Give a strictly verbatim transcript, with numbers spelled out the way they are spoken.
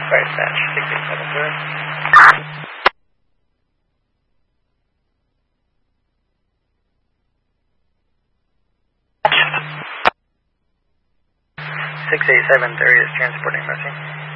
Right, match, six eight seven zero. six eight seven three is transporting message.